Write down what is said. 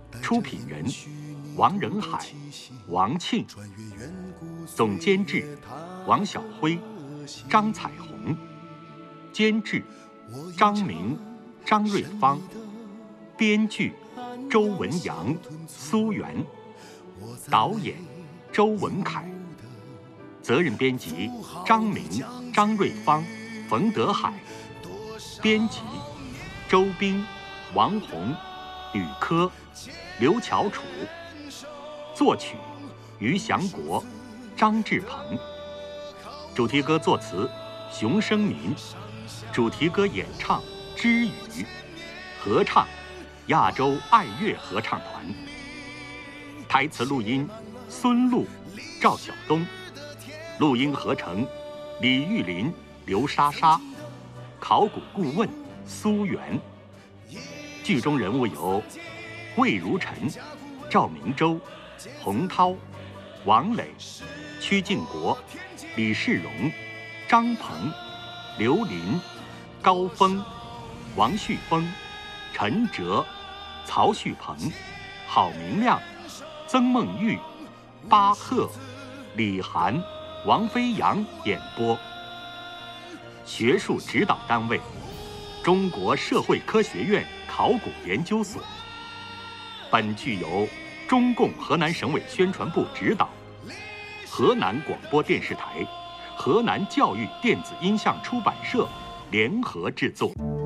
出品人王仁海、王庆，总监制王晓辉、张彩虹，监制张明、张瑞芳，编剧周文阳、苏源，导演周文凯，责任编辑张明、张瑞芳、冯德海，编辑周斌、王红、吕科、刘乔楚，作曲于祥国、张志鹏，主题歌作词熊生民，主题歌演唱知语，合唱亚洲爱乐合唱团，台词录音孙璐、赵晓东，录音合成李玉林、刘莎莎，考古顾问苏源。剧中人物有魏如尘、赵明洲、洪涛、王磊、曲靖国、李世荣、张鹏、刘林、高峰、王旭峰、陈哲、曹旭鹏、郝明亮、曾梦玉、巴赫、李涵、王飞扬演播。学术指导单位：中国社会科学院考古研究所。本剧由中共河南省委宣传部指导，河南广播电视台、河南教育电子音像出版社联合制作。